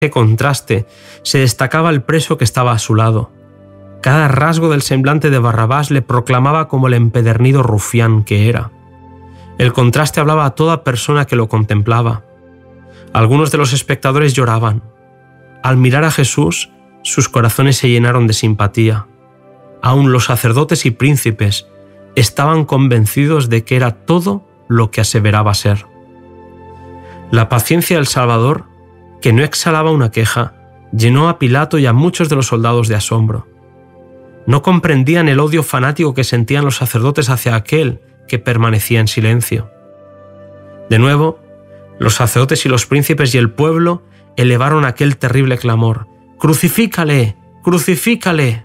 contraste se destacaba el preso que estaba a su lado. Cada rasgo del semblante de Barrabás le proclamaba como el empedernido rufián que era. El contraste hablaba a toda persona que lo contemplaba. Algunos de los espectadores lloraban. Al mirar a Jesús, sus corazones se llenaron de simpatía. Aún los sacerdotes y príncipes estaban convencidos de que era todo lo que aseveraba ser. La paciencia del Salvador, que no exhalaba una queja, llenó a Pilato y a muchos de los soldados de asombro. No comprendían el odio fanático que sentían los sacerdotes hacia aquel que permanecía en silencio. De nuevo, los sacerdotes y los príncipes y el pueblo elevaron aquel terrible clamor: ¡Crucifícale! ¡Crucifícale!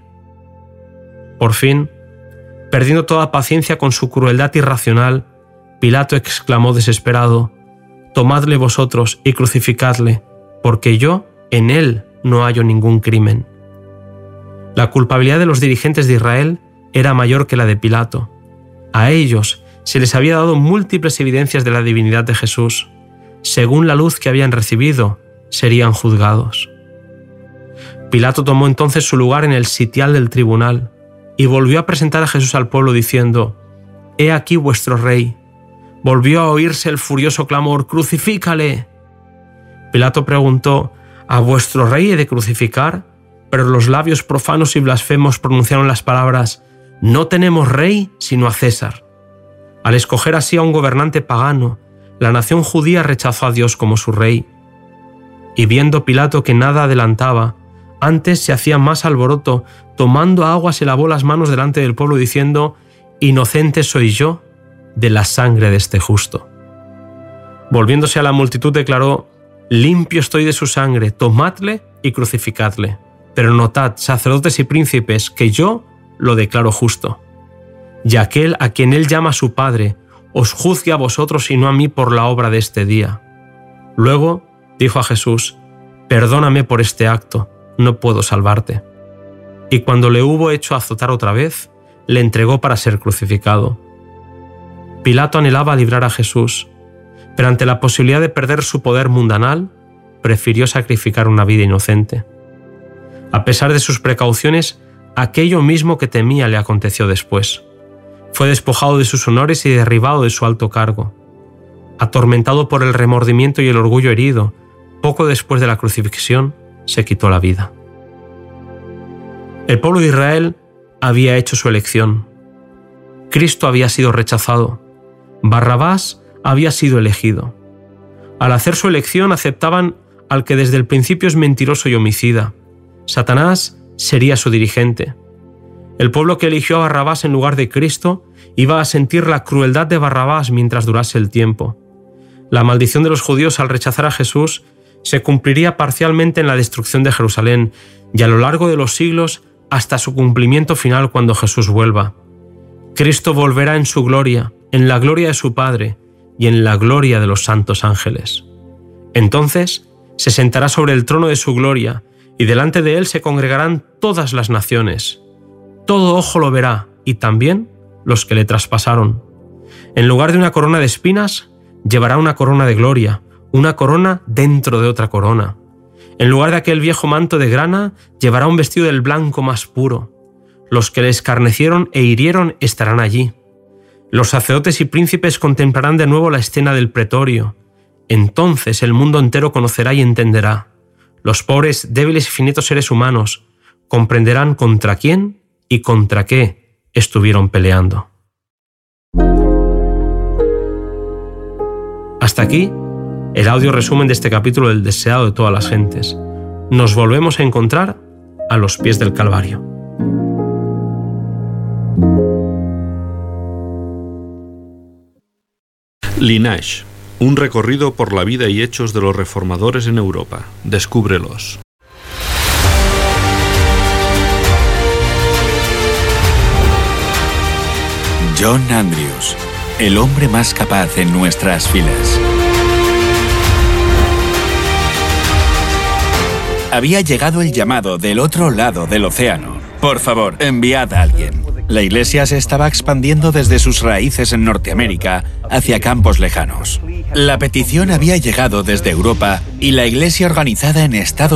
Por fin, perdiendo toda paciencia con su crueldad irracional, Pilato exclamó desesperado: «Tomadle vosotros y crucificadle, porque yo en él no hallo ningún crimen». La culpabilidad de los dirigentes de Israel era mayor que la de Pilato. A ellos se les había dado múltiples evidencias de la divinidad de Jesús. Según la luz que habían recibido, serían juzgados. Pilato tomó entonces su lugar en el sitial del tribunal y volvió a presentar a Jesús al pueblo diciendo: «He aquí vuestro rey». Volvió a oírse el furioso clamor: «¡Crucifícale!». Pilato preguntó: «¿A vuestro rey he de crucificar?». Pero los labios profanos y blasfemos pronunciaron las palabras: «No tenemos rey sino a César». Al escoger así a un gobernante pagano, la nación judía rechazó a Dios como su rey. Y viendo Pilato que nada adelantaba, antes se hacía más alboroto, tomando agua se lavó las manos delante del pueblo diciendo: «Inocente soy yo de la sangre de este justo». Volviéndose a la multitud declaró: «Limpio estoy de su sangre, tomadle y crucificadle. Pero notad, sacerdotes y príncipes, que yo lo declaro justo. Y aquel a quien él llama su Padre, os juzgue a vosotros y no a mí por la obra de este día». Luego dijo a Jesús: «Perdóname por este acto, no puedo salvarte». Y cuando le hubo hecho azotar otra vez, le entregó para ser crucificado. Pilato anhelaba librar a Jesús, pero ante la posibilidad de perder su poder mundanal, prefirió sacrificar una vida inocente. A pesar de sus precauciones, aquello mismo que temía le aconteció después. Fue despojado de sus honores y derribado de su alto cargo. Atormentado por el remordimiento y el orgullo herido, poco después de la crucifixión, se quitó la vida. El pueblo de Israel había hecho su elección. Cristo había sido rechazado. Barrabás había sido elegido. Al hacer su elección aceptaban al que desde el principio es mentiroso y homicida. Satanás sería su dirigente. El pueblo que eligió a Barrabás en lugar de Cristo iba a sentir la crueldad de Barrabás mientras durase el tiempo. La maldición de los judíos al rechazar a Jesús se cumpliría parcialmente en la destrucción de Jerusalén y a lo largo de los siglos hasta su cumplimiento final cuando Jesús vuelva. Cristo volverá en su gloria, en la gloria de su Padre y en la gloria de los santos ángeles. Entonces se sentará sobre el trono de su gloria y delante de él se congregarán todas las naciones. Todo ojo lo verá, y también los que le traspasaron. En lugar de una corona de espinas, llevará una corona de gloria, una corona dentro de otra corona. En lugar de aquel viejo manto de grana, llevará un vestido del blanco más puro. Los que le escarnecieron e hirieron estarán allí. Los sacerdotes y príncipes contemplarán de nuevo la escena del pretorio. Entonces el mundo entero conocerá y entenderá. Los pobres, débiles y finitos seres humanos comprenderán contra quién y contra qué estuvieron peleando. Hasta aquí el audio resumen de este capítulo del deseado de todas las gentes. Nos volvemos a encontrar a los pies del Calvario. Linash, un recorrido por la vida y hechos de los reformadores en Europa. Descúbrelos. John Andrews, el hombre más capaz en nuestras filas. Había llegado el llamado del otro lado del océano. Por favor, enviad a alguien. La Iglesia se estaba expandiendo desde sus raíces en Norteamérica hacia campos lejanos. La petición había llegado desde Europa y la Iglesia organizada en Estados